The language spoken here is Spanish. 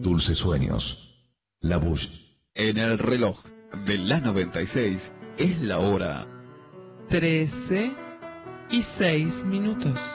dulces sueños. La Bush. En el reloj de la 96 es la hora 13:06.